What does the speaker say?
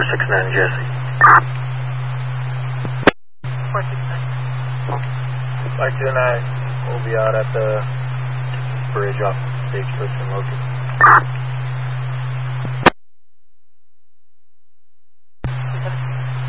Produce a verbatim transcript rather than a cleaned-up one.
six nine, Jesse. four six nine. five two nine, we'll be out at the bridge off stage person location.